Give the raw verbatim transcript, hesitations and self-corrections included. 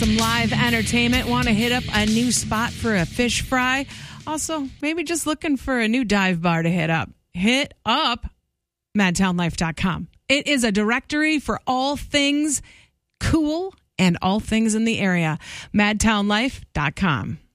Some live entertainment. Want to hit up a new spot for a fish fry? Also, maybe just looking for a new dive bar to hit up. Hit up mad town life dot com. It is a directory for all things cool and all things in the area. mad town life dot com.